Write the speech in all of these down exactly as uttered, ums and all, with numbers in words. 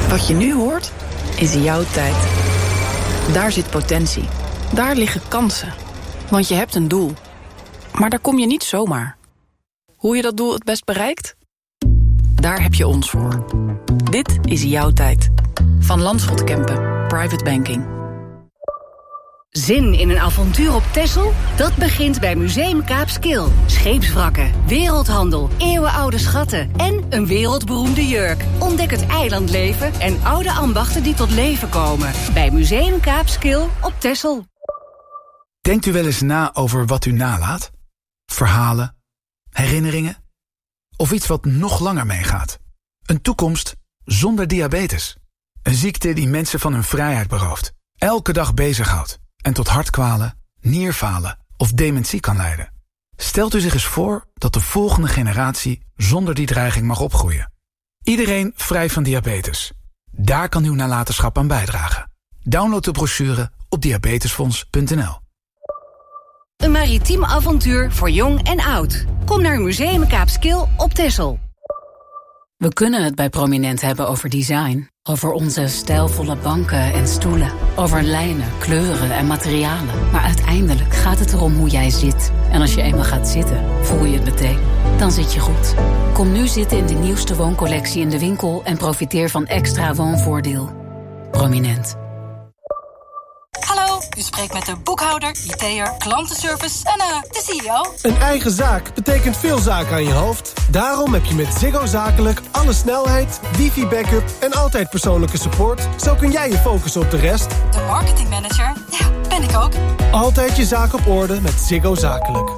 Wat je nu hoort, is jouw tijd. Daar zit potentie. Daar liggen kansen. Want je hebt een doel. Maar daar kom je niet zomaar. Hoe je dat doel het best bereikt? Daar heb je ons voor. Dit is jouw tijd. Van Landschot Kempen, Private Banking. Zin in een avontuur op Texel? Dat begint bij Museum Kaapskil. Scheepswrakken, wereldhandel, eeuwenoude schatten en een wereldberoemde jurk. Ontdek het eilandleven en oude ambachten die tot leven komen. Bij Museum Kaapskil op Texel. Denkt u wel eens na over wat u nalaat? Verhalen, herinneringen? Of iets wat nog langer meegaat? Een toekomst zonder diabetes. Een ziekte die mensen van hun vrijheid berooft. Elke dag bezighoudt. En tot hartkwalen, nierfalen of dementie kan leiden. Stelt u zich eens voor dat de volgende generatie zonder die dreiging mag opgroeien. Iedereen vrij van diabetes. Daar kan uw nalatenschap aan bijdragen. Download de brochure op diabetesfonds punt n l. Een maritiem avontuur voor jong en oud. Kom naar Museum Kaapskil op Texel. We kunnen het bij Prominent hebben over design. Over onze stijlvolle banken en stoelen. Over lijnen, kleuren en materialen. Maar uiteindelijk gaat het erom hoe jij zit. En als je eenmaal gaat zitten, voel je het meteen. Dan zit je goed. Kom nu zitten in de nieuwste wooncollectie in de winkel... en profiteer van extra woonvoordeel. Prominent. Hallo, u spreekt met de boekhouder, I T'er, klantenservice en uh, de C E O. Een eigen zaak betekent veel zaken aan je hoofd. Daarom heb je met Ziggo Zakelijk alle snelheid, wifi-backup en altijd persoonlijke support. Zo kun jij je focussen op de rest. De marketingmanager, ja, ben ik ook. Altijd je zaak op orde met Ziggo Zakelijk.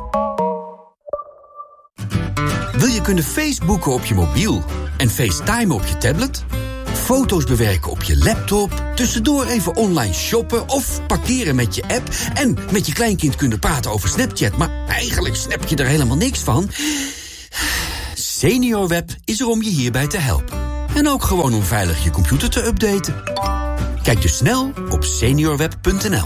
Wil je kunnen Facebooken op je mobiel en FaceTime op je tablet? Foto's bewerken op je laptop, tussendoor even online shoppen of parkeren met je app en met je kleinkind kunnen praten over Snapchat, maar eigenlijk snap je er helemaal niks van? SeniorWeb is er om je hierbij te helpen. En ook gewoon om veilig je computer te updaten. Kijk dus snel op seniorweb punt n l.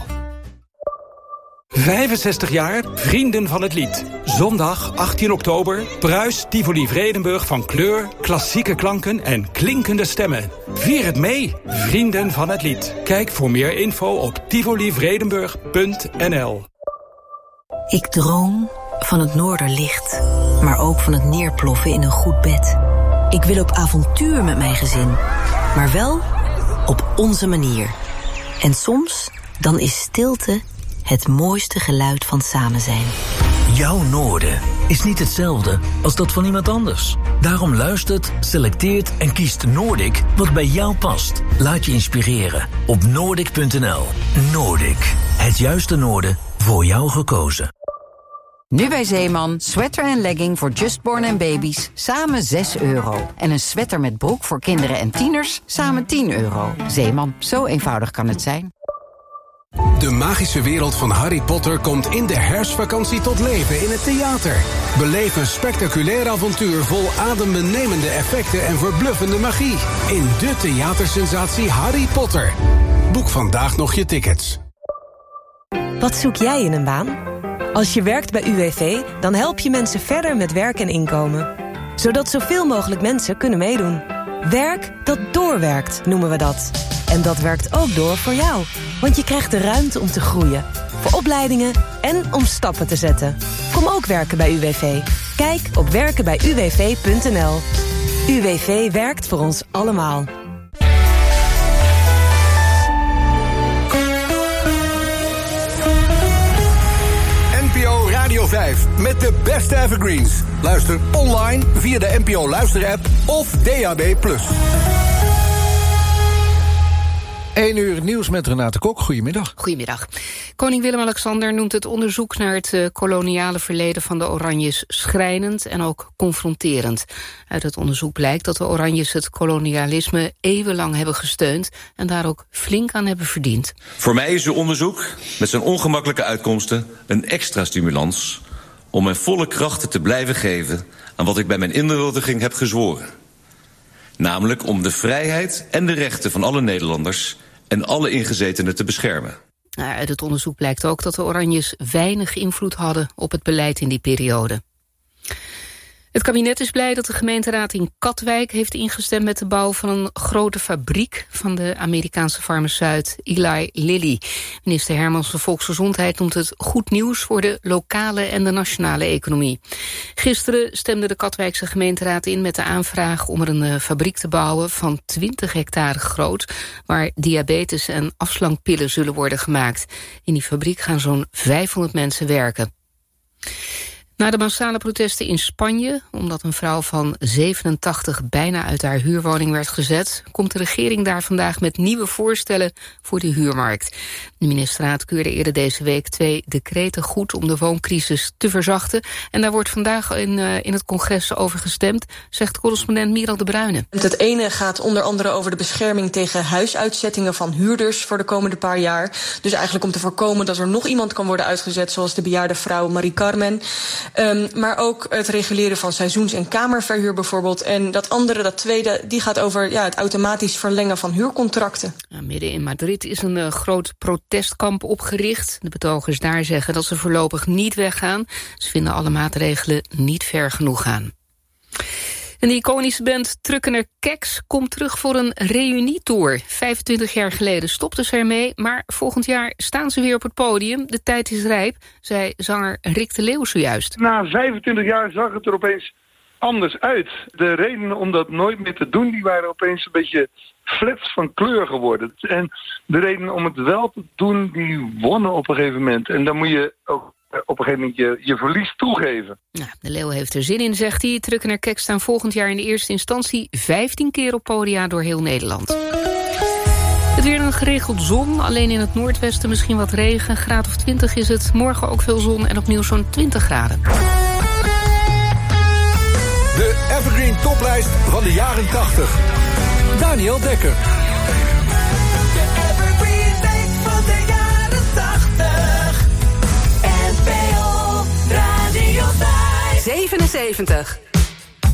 vijfenzestig jaar, Vrienden van het Lied. Zondag achttien oktober, Pruis Tivoli Vredenburg van kleur, klassieke klanken en klinkende stemmen. Vier het mee, Vrienden van het Lied. Kijk voor meer info op tivoli vredenburg punt n l. Ik droom van het noorderlicht, maar ook van het neerploffen in een goed bed. Ik wil op avontuur met mijn gezin, maar wel op onze manier. En soms, dan is stilte het mooiste geluid van samen zijn. Jouw noorden is niet hetzelfde als dat van iemand anders. Daarom luistert, selecteert en kiest Noordic wat bij jou past. Laat je inspireren op noordic punt n l. Noordic, het juiste noorden voor jou gekozen. Nu bij Zeeman, sweater en legging voor justborn en baby's, samen zes euro. En een sweater met broek voor kinderen en tieners, samen tien euro. Zeeman, zo eenvoudig kan het zijn. De magische wereld van Harry Potter komt in de herfstvakantie tot leven in het theater. Beleef een spectaculair avontuur vol adembenemende effecten en verbluffende magie. In de theatersensatie Harry Potter. Boek vandaag nog je tickets. Wat zoek jij in een baan? Als je werkt bij U W V, dan help je mensen verder met werk en inkomen. Zodat zoveel mogelijk mensen kunnen meedoen. Werk dat doorwerkt, noemen we dat. En dat werkt ook door voor jou. Want je krijgt de ruimte om te groeien. Voor opleidingen en om stappen te zetten. Kom ook werken bij U W V. Kijk op werken bij u w v punt n l. U W V werkt voor ons allemaal. N P O Radio vijf met de beste evergreens. Luister online via de N P O Luister-app of D A B plus. één uur nieuws met Renate Kok. Goedemiddag. Goedemiddag. Koning Willem-Alexander noemt het onderzoek naar het uh, koloniale verleden van de Oranjes schrijnend en ook confronterend. Uit het onderzoek blijkt dat de Oranjes het kolonialisme eeuwenlang hebben gesteund en daar ook flink aan hebben verdiend. Voor mij is uw onderzoek met zijn ongemakkelijke uitkomsten een extra stimulans om mijn volle krachten te blijven geven aan wat ik bij mijn inhuldiging heb gezworen. Namelijk om de vrijheid en de rechten van alle Nederlanders en alle ingezetenen te beschermen. Uit het onderzoek blijkt ook dat de Oranjes weinig invloed hadden op het beleid in die periode. Het kabinet is blij dat de gemeenteraad in Katwijk heeft ingestemd met de bouw van een grote fabriek van de Amerikaanse farmaceut Eli Lilly. Minister Hermans van Volksgezondheid noemt het goed nieuws voor de lokale en de nationale economie. Gisteren stemde de Katwijkse gemeenteraad in met de aanvraag om er een uh, fabriek te bouwen van twintig hectare groot, waar diabetes en afslankpillen zullen worden gemaakt. In die fabriek gaan zo'n vijfhonderd mensen werken. Na de massale protesten in Spanje, omdat een vrouw van zevenentachtig bijna uit haar huurwoning werd gezet, komt de regering daar vandaag met nieuwe voorstellen voor de huurmarkt. De ministerraad keurde eerder deze week twee decreten goed om de wooncrisis te verzachten. En daar wordt vandaag in, uh, in het congres over gestemd, zegt correspondent Miral de Bruyne. Het ene gaat onder andere over de bescherming tegen huisuitzettingen van huurders voor de komende paar jaar. Dus eigenlijk om te voorkomen dat er nog iemand kan worden uitgezet, zoals de bejaarde vrouw Marie Carmen. Um, maar ook het reguleren van seizoens- en kamerverhuur bijvoorbeeld. En dat andere, dat tweede, die gaat over ja, het automatisch verlengen van huurcontracten. Ja, midden in Madrid is een uh, groot protestkamp opgericht. De betogers daar zeggen dat ze voorlopig niet weggaan. Ze vinden alle maatregelen niet ver genoeg gaan. En de iconische band Truckener Keks komt terug voor een reunietour. vijfentwintig jaar geleden stopten ze ermee, maar volgend jaar staan ze weer op het podium. De tijd is rijp, zei zanger Rick de Leeuw zojuist. Na vijfentwintig jaar zag het er opeens anders uit. De redenen om dat nooit meer te doen, die waren opeens een beetje flats van kleur geworden. En de redenen om het wel te doen, die wonnen op een gegeven moment. En dan moet je ook op een gegeven moment je, je verlies toegeven. Nou, de Leeuw heeft er zin in, zegt hij. Truckener Keks staan volgend jaar in de eerste instantie vijftien keer op podia door heel Nederland. Het weer een geregeld zon, alleen in het noordwesten misschien wat regen. Een graad of twintig is het. Morgen ook veel zon en opnieuw zo'n twintig graden. De Evergreen Toplijst van de jaren tachtig. Daniel Dekker. zevenenzeventig.